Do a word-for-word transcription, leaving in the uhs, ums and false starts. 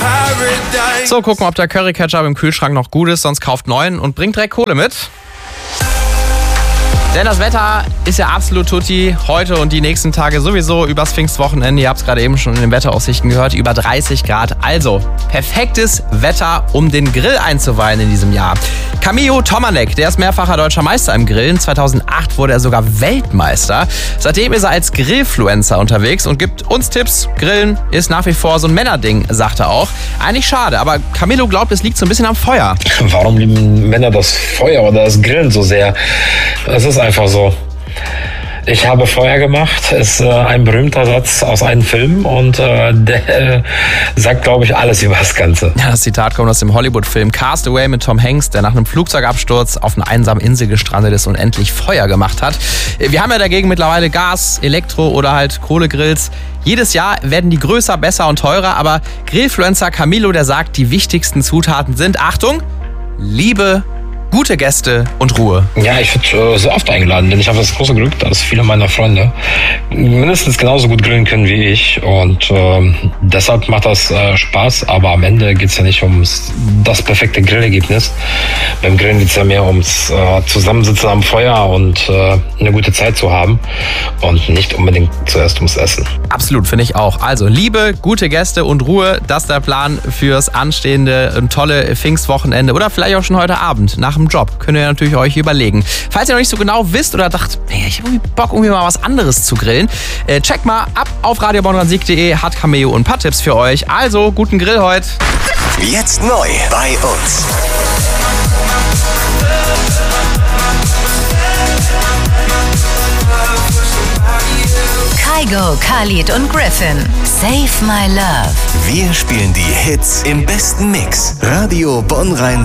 So, gucken, ob der Curry-Ketchup im Kühlschrank noch gut ist, sonst kauft neuen und bringt direkt Kohle mit. Denn das Wetter ist ja absolut tutti. Heute und die nächsten Tage sowieso übers Pfingstwochenende. Ihr habt es gerade eben schon in den Wetteraussichten gehört. Über dreißig Grad. Also perfektes Wetter, um den Grill einzuweihen in diesem Jahr. Camillo Tomanek, der ist mehrfacher deutscher Meister im Grillen. zweitausendacht wurde er sogar Weltmeister. Seitdem ist er als Grillfluencer unterwegs und gibt uns Tipps. Grillen ist nach wie vor so ein Männerding, sagt er auch. Eigentlich schade, aber Camillo glaubt, es liegt so ein bisschen am Feuer. Warum lieben Männer das Feuer oder das Grillen so sehr? Es ist einfach so. Ich habe Feuer gemacht, ist äh, ein berühmter Satz aus einem Film und äh, der äh, sagt, glaube ich, alles über das Ganze. Ja, das Zitat kommt aus dem Hollywood-Film Cast Away mit Tom Hanks, der nach einem Flugzeugabsturz auf einer einsamen Insel gestrandet ist und endlich Feuer gemacht hat. Wir haben ja dagegen mittlerweile Gas, Elektro oder halt Kohlegrills. Jedes Jahr werden die größer, besser und teurer, aber Grillfluencer Camillo, der sagt, die wichtigsten Zutaten sind, Achtung, Liebe, gute Gäste und Ruhe. Ja, ich werde äh, sehr oft eingeladen, denn ich habe das große Glück, dass viele meiner Freunde mindestens genauso gut grillen können wie ich und äh, deshalb macht das äh, Spaß, aber am Ende geht es ja nicht um das perfekte Grillergebnis. Beim Grillen geht es ja mehr ums äh, Zusammensitzen am Feuer und äh, eine gute Zeit zu haben und nicht unbedingt zuerst ums Essen. Absolut, finde ich auch. Also Liebe, gute Gäste und Ruhe, das ist der Plan fürs anstehende äh, tolle Pfingstwochenende oder vielleicht auch schon heute Abend nach dem Job. Könnt ihr natürlich euch überlegen. Falls ihr noch nicht so genau wisst oder dacht, hey, ich habe irgendwie Bock, irgendwie mal was anderes zu grillen, äh, checkt mal ab auf radio bonn sieg punkt de, hat Camillo und ein paar Tipps für euch. Also, guten Grill heute. Jetzt neu bei uns. Kygo, Khalid und Griffin. Save My Love. Wir spielen die Hits im besten Mix. Radio Bonn-Rhein